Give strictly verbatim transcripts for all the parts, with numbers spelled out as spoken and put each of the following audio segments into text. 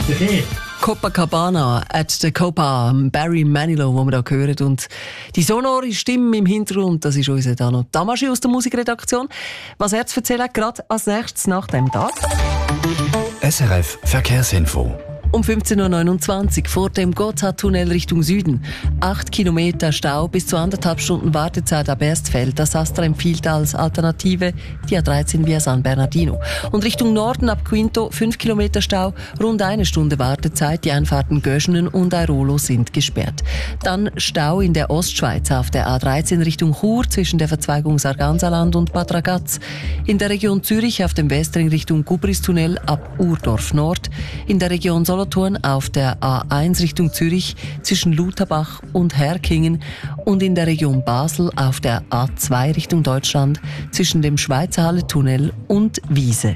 Okay. Copacabana at the Copa, Barry Manilow, den wir hier hören. Und die sonore Stimme im Hintergrund, das ist unser Dano Tamaschi aus der Musikredaktion. Was er zu erzählen hat, gerade als nächstes nach dem Tag. S R F Verkehrsinfo. Um fünfzehn Uhr neunundzwanzig vor dem Gotthardtunnel Richtung Süden. Acht Kilometer Stau, bis zu anderthalb Stunden Wartezeit ab Erstfeld. Das Astra empfiehlt als Alternative die A dreizehn via San Bernardino. Und Richtung Norden ab Quinto fünf Kilometer Stau, rund eine Stunde Wartezeit. Die Einfahrten Göschenen und Airolo sind gesperrt. Dann Stau in der Ostschweiz auf der A dreizehn Richtung Chur zwischen der Verzweigung Sargansaland und Bad Ragaz. In der Region Zürich auf dem Westring Richtung Gubristunnel ab Urdorf Nord. In der Region Solothurn auf der A eins Richtung Zürich zwischen Lutherbach und Herkingen und in der Region Basel auf der A zwei Richtung Deutschland zwischen dem Schweizerhalle-Tunnel und Wiese.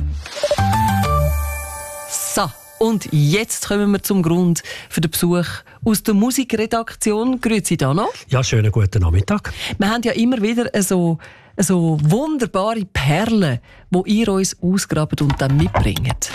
So, und jetzt kommen wir zum Grund für den Besuch aus der Musikredaktion. Grüezi Dano. Ja, schönen guten Nachmittag. Wir haben ja immer wieder so, so wunderbare Perlen, die ihr uns ausgrabt und dann mitbringt.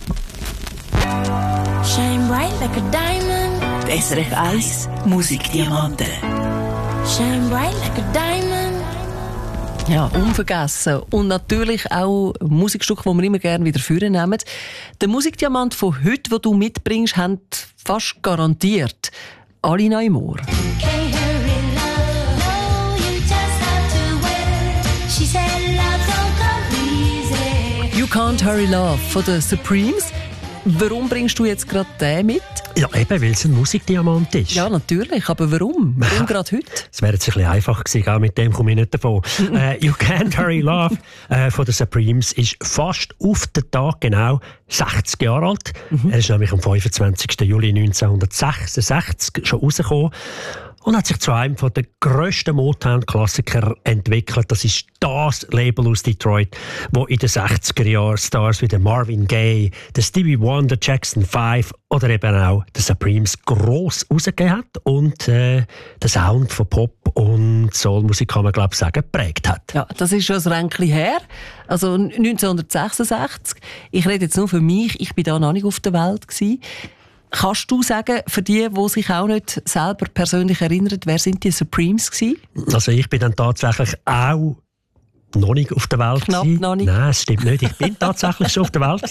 Shine bright like a diamond. S R F eins Musikdiamanten. Shine bright like a diamond. Ja, unvergessen. Und natürlich auch Musikstücke, die wir immer gerne wieder vornehmen. Der Musikdiamant von heute, den du mitbringst, haben fast garantiert alle noch im Ohr. You Can't Hurry Love von den Supremes. Warum bringst du jetzt gerade den mit? Ja, eben, weil es ein Musikdiamant ist. Ja, natürlich. Aber warum? Warum gerade heute? Es wäre jetzt ein bisschen einfach gewesen, auch mit dem komme ich nicht davon. äh, You Can't Hurry Love äh, von den Supremes ist fast auf den Tag genau sechzig Jahre alt. Mhm. Er ist nämlich am fünfundzwanzigsten Juli neunzehnhundertsechsundsechzig schon rausgekommen. Und hat sich zu einem der grössten Motown-Klassiker entwickelt. Das ist das Label aus Detroit, wo in den sechziger Jahren Stars wie der Marvin Gaye, der Stevie Wonder, Jackson five oder eben auch der Supremes gross rausgegeben hat und äh, den Sound von Pop und Soulmusik, kann man glaube ich sagen, geprägt hat. Ja, das ist schon ein Ränkchen her. Also neunzehnhundertsechsundsechzig. Ich rede jetzt nur für mich. Ich war da noch nicht auf der Welt gewesen. Kannst du sagen, für die, die sich auch nicht selber persönlich erinnern, wer sind die Supremes gewesen? Also ich bin dann tatsächlich auch noch nicht auf der Welt. Knapp noch nicht. Nein, das stimmt nicht. Ich bin tatsächlich schon auf der Welt.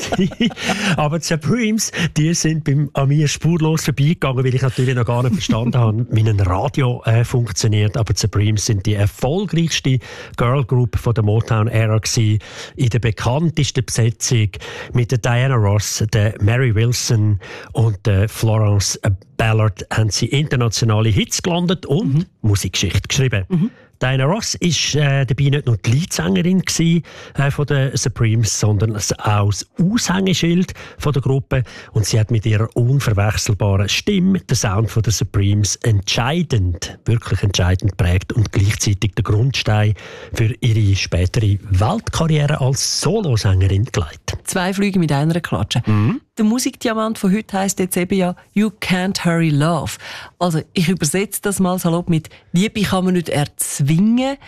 Aber die Supremes, die sind beim, an mir spurlos vorbeigegangen, weil ich natürlich noch gar nicht verstanden habe, wie ein Radio äh, funktioniert. Aber die Supremes sind die erfolgreichste Girl Group von der Motown-Ära gewesen. In der bekanntesten Besetzung mit der Diana Ross, der Mary Wilson und der Florence Ballard haben sie internationale Hits gelandet und mhm. Musikgeschichte geschrieben. Mhm. Diana Ross war äh, dabei nicht nur die Leadsängerin gewesen, äh, von den Supremes, sondern auch das Aushängeschild von der Gruppe. Und sie hat mit ihrer unverwechselbaren Stimme den Sound von den Supremes entscheidend, wirklich entscheidend geprägt und gleichzeitig den Grundstein für ihre spätere Weltkarriere als Solosängerin gelegt. Zwei Flüge mit einer Klatsche. Mhm. Der Musikdiamant von heute heisst jetzt eben ja «You Can't Hurry Love». Also ich übersetze das mal salopp mit «Liebe kann man nicht erzwingen».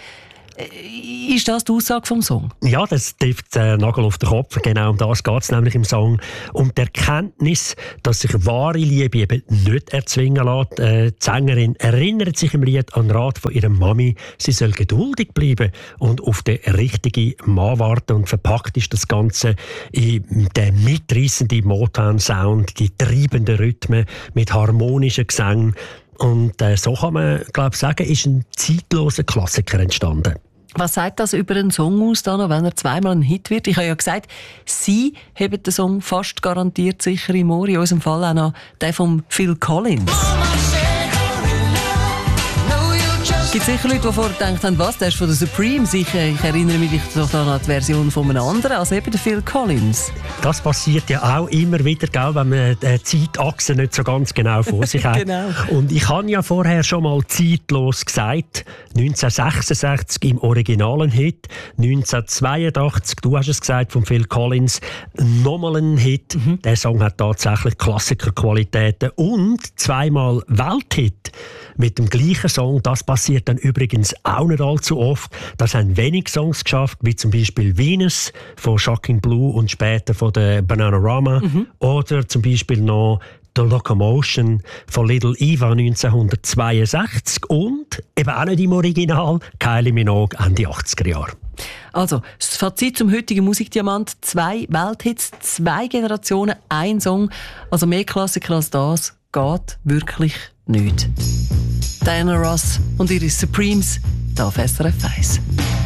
Ist das die Aussage vom Song? Ja, das trifft den äh, Nagel auf den Kopf. Genau um das geht es nämlich im Song. Um die Erkenntnis, dass sich wahre Liebe eben nicht erzwingen lässt. Äh, die Sängerin erinnert sich im Lied an den Rat von ihrer Mami, sie soll geduldig bleiben und auf den richtigen Mann warten. Und verpackt ist das Ganze in den mitreissenden Motown-Sound, die treibenden Rhythmen mit harmonischen Gesängen. Und äh, so kann man, glaube ich, sagen, ist ein zeitloser Klassiker entstanden. Was sagt das über einen Song aus, dann, wenn er zweimal ein Hit wird? Ich habe ja gesagt, Sie haben den Song fast garantiert sicher im Ohr. In unserem Fall auch noch der von Phil Collins. Es gibt sicher Leute, die vorher gedacht haben, was, der ist von den Supremes. Ich, ich erinnere mich doch an die Version von einem anderen, also eben der Phil Collins. Das passiert ja auch immer wieder, gell, wenn man die Zeitachse nicht so ganz genau vor sich hat. Genau. Und ich habe ja vorher schon mal zeitlos gesagt, neunzehnhundertsechsundsechzig im originalen Hit, neunzehnhundertzweiundachtzig, du hast es gesagt, von Phil Collins, nochmal ein Hit. Mhm. Der Song hat tatsächlich Klassikerqualitäten und zweimal Welthit mit dem gleichen Song. Das passiert passiert dann übrigens auch nicht allzu oft. Das haben wenig Songs geschafft, wie zum Beispiel Venus von Shocking Blue und später von der Bananarama. Mhm. Oder zum Beispiel noch The Locomotion von Little Eva neunzehnhundertzweiundsechzig und eben auch nicht im Original Kylie Minogue Ende achtziger Jahre. Also, das Fazit zum heutigen Musikdiamant: zwei Welthits, zwei Generationen, ein Song. Also mehr Klassiker als das geht wirklich nicht. Diana Ross und ihre Supremes, da auf S R F eins.